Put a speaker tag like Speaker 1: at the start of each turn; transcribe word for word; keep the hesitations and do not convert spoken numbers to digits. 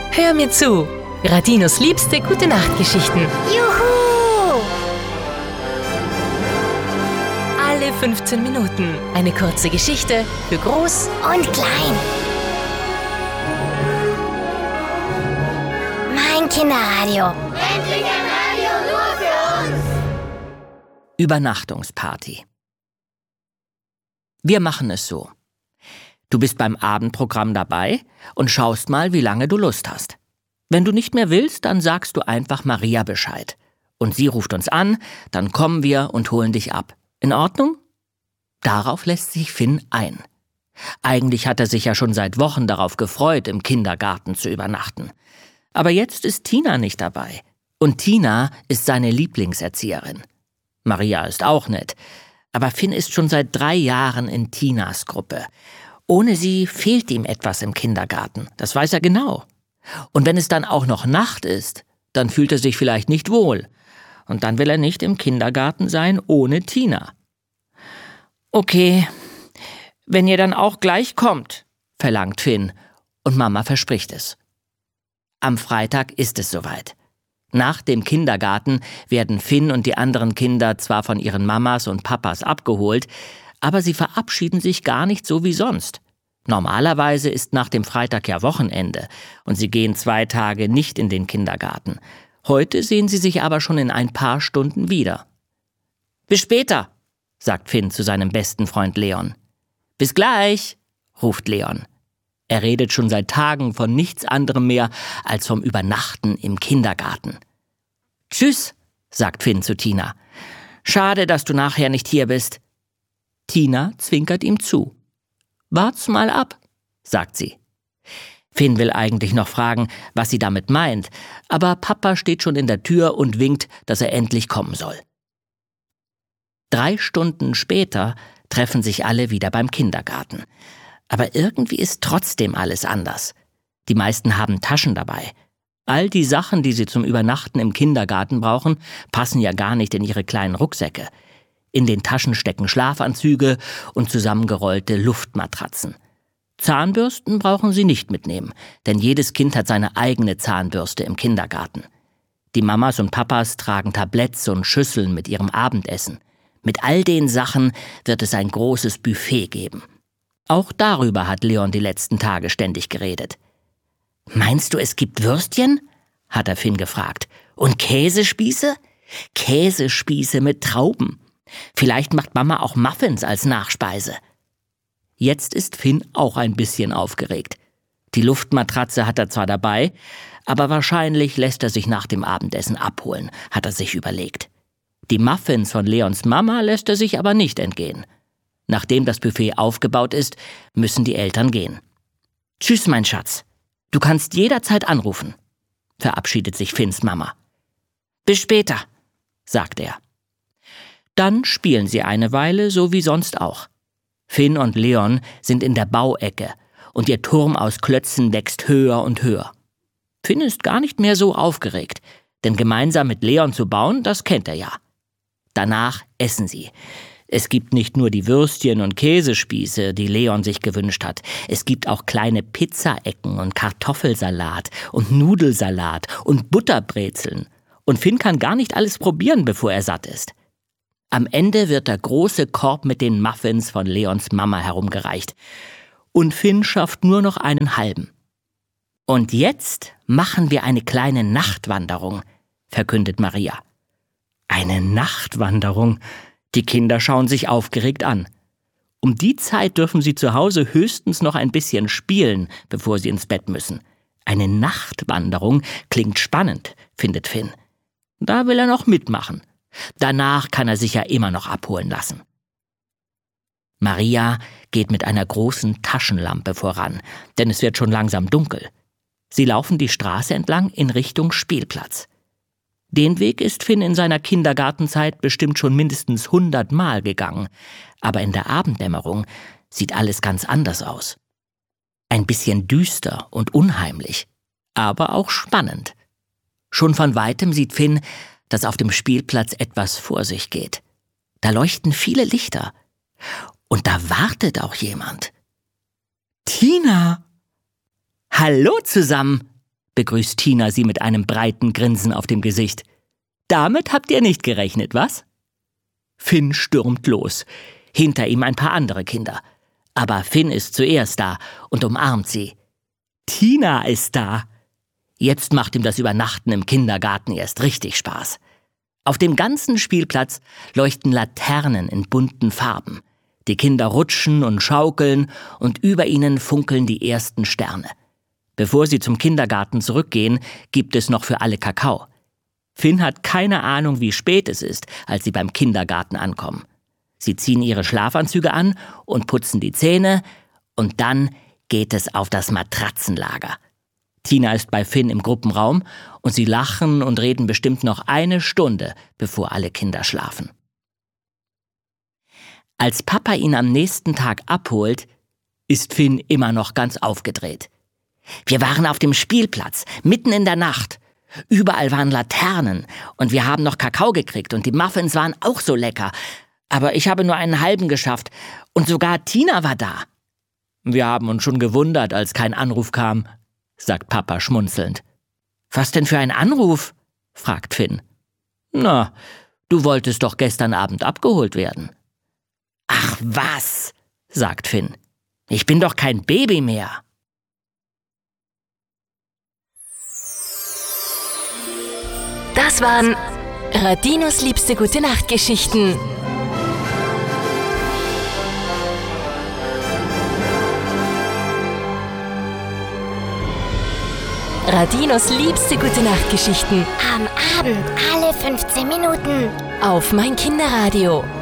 Speaker 1: Hör mir zu. Radinos liebste Gute-Nacht-Geschichten.
Speaker 2: Juhu!
Speaker 1: Alle fünfzehn Minuten eine kurze Geschichte für Groß
Speaker 2: Und klein. Mein Kinderradio.
Speaker 3: Endlich ein Radio nur für uns!
Speaker 4: Übernachtungsparty. Wir machen es so. Du bist beim Abendprogramm dabei und schaust mal, wie lange du Lust hast. Wenn du nicht mehr willst, dann sagst du einfach Maria Bescheid. Und sie ruft uns an, dann kommen wir und holen dich ab. In Ordnung? Darauf lässt sich Finn ein. Eigentlich hat er sich ja schon seit Wochen darauf gefreut, im Kindergarten zu übernachten. Aber jetzt ist Tina nicht dabei. Und Tina ist seine Lieblingserzieherin. Maria ist auch nett. Aber Finn ist schon seit drei Jahren in Tinas Gruppe. Ohne sie fehlt ihm etwas im Kindergarten. Das weiß er genau. Und wenn es dann auch noch Nacht ist, dann fühlt er sich vielleicht nicht wohl. Und dann will er nicht im Kindergarten sein ohne Tina. Okay, wenn ihr dann auch gleich kommt, verlangt Finn. Und Mama verspricht es. Am Freitag ist es soweit. Nach dem Kindergarten werden Finn und die anderen Kinder zwar von ihren Mamas und Papas abgeholt, aber sie verabschieden sich gar nicht so wie sonst. Normalerweise ist nach dem Freitag ja Wochenende und sie gehen zwei Tage nicht in den Kindergarten. Heute sehen sie sich aber schon in ein paar Stunden wieder. Bis später, sagt Finn zu seinem besten Freund Leon. Bis gleich, ruft Leon. Er redet schon seit Tagen von nichts anderem mehr als vom Übernachten im Kindergarten. Tschüss, sagt Finn zu Tina. Schade, dass du nachher nicht hier bist. Tina zwinkert ihm zu. Wart's mal ab, sagt sie. Finn will eigentlich noch fragen, was sie damit meint, aber Papa steht schon in der Tür und winkt, dass er endlich kommen soll. Drei Stunden später treffen sich alle wieder beim Kindergarten. Aber irgendwie ist trotzdem alles anders. Die meisten haben Taschen dabei. All die Sachen, die sie zum Übernachten im Kindergarten brauchen, passen ja gar nicht in ihre kleinen Rucksäcke. In den Taschen stecken Schlafanzüge und zusammengerollte Luftmatratzen. Zahnbürsten brauchen sie nicht mitnehmen, denn jedes Kind hat seine eigene Zahnbürste im Kindergarten. Die Mamas und Papas tragen Tabletts und Schüsseln mit ihrem Abendessen. Mit all den Sachen wird es ein großes Buffet geben. Auch darüber hat Leon die letzten Tage ständig geredet. »Meinst du, es gibt Würstchen?« hat er Finn gefragt. »Und Käsespieße? Käsespieße mit Trauben. Vielleicht macht Mama auch Muffins als Nachspeise.« Jetzt ist Finn auch ein bisschen aufgeregt. Die Luftmatratze hat er zwar dabei, aber wahrscheinlich lässt er sich nach dem Abendessen abholen, hat er sich überlegt. Die Muffins von Leons Mama lässt er sich aber nicht entgehen. Nachdem das Buffet aufgebaut ist, müssen die Eltern gehen. »Tschüss, mein Schatz. Du kannst jederzeit anrufen«, verabschiedet sich Finns Mama. »Bis später«, sagt er. Dann spielen sie eine Weile, so wie sonst auch. Finn und Leon sind in der Bauecke und ihr Turm aus Klötzen wächst höher und höher. Finn ist gar nicht mehr so aufgeregt, denn gemeinsam mit Leon zu bauen, das kennt er ja. Danach essen sie. Es gibt nicht nur die Würstchen und Käsespieße, die Leon sich gewünscht hat. Es gibt auch kleine Pizzaecken und Kartoffelsalat und Nudelsalat und Butterbrezeln. Und Finn kann gar nicht alles probieren, bevor er satt ist. Am Ende wird der große Korb mit den Muffins von Leons Mama herumgereicht. Und Finn schafft nur noch einen halben. Und jetzt machen wir eine kleine Nachtwanderung, verkündet Maria. Eine Nachtwanderung? Die Kinder schauen sich aufgeregt an. Um die Zeit dürfen sie zu Hause höchstens noch ein bisschen spielen, bevor sie ins Bett müssen. Eine Nachtwanderung klingt spannend, findet Finn. Da will er noch mitmachen. Danach kann er sich ja immer noch abholen lassen. Maria geht mit einer großen Taschenlampe voran, denn es wird schon langsam dunkel. Sie laufen die Straße entlang in Richtung Spielplatz. Den Weg ist Finn in seiner Kindergartenzeit bestimmt schon mindestens hundertmal gegangen. Aber in der Abenddämmerung sieht alles ganz anders aus. Ein bisschen düster und unheimlich, aber auch spannend. Schon von weitem sieht Finn, dass auf dem Spielplatz etwas vor sich geht. Da leuchten viele Lichter. Und da wartet auch jemand. »Tina!« »Hallo zusammen«, begrüßt Tina sie mit einem breiten Grinsen auf dem Gesicht. Damit habt ihr nicht gerechnet, was? Finn stürmt los. Hinter ihm ein paar andere Kinder. Aber Finn ist zuerst da und umarmt sie. Tina ist da. Jetzt macht ihm das Übernachten im Kindergarten erst richtig Spaß. Auf dem ganzen Spielplatz leuchten Laternen in bunten Farben. Die Kinder rutschen und schaukeln und über ihnen funkeln die ersten Sterne. Bevor sie zum Kindergarten zurückgehen, gibt es noch für alle Kakao. Finn hat keine Ahnung, wie spät es ist, als sie beim Kindergarten ankommen. Sie ziehen ihre Schlafanzüge an und putzen die Zähne und dann geht es auf das Matratzenlager. Tina ist bei Finn im Gruppenraum und sie lachen und reden bestimmt noch eine Stunde, bevor alle Kinder schlafen. Als Papa ihn am nächsten Tag abholt, ist Finn immer noch ganz aufgedreht. Wir waren auf dem Spielplatz, mitten in der Nacht. Überall waren Laternen und wir haben noch Kakao gekriegt und die Muffins waren auch so lecker. Aber ich habe nur einen halben geschafft und sogar Tina war da. Wir haben uns schon gewundert, als kein Anruf kam, sagt Papa schmunzelnd. Was denn für ein Anruf? Fragt Finn. Na, du wolltest doch gestern Abend abgeholt werden. Ach was, sagt Finn. Ich bin doch kein Baby mehr.
Speaker 1: Das waren Radinos liebste Gute-Nacht-Geschichten. Radinos liebste Gute-Nacht-Geschichten.
Speaker 2: Am Abend alle fünfzehn Minuten.
Speaker 1: Auf mein Kinderradio.